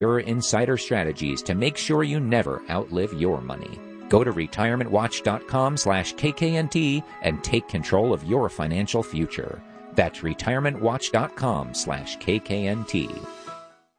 Your insider strategies to make sure you never outlive your money. Go to retirementwatch.com/KKNT and take control of your financial future. That's retirementwatch.com/KKNT.